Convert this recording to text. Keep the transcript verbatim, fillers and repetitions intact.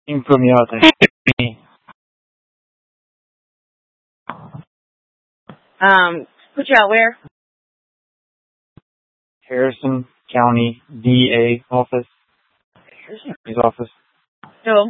Infomiata. Um, put you out where? Harrison County D A office. His office. So,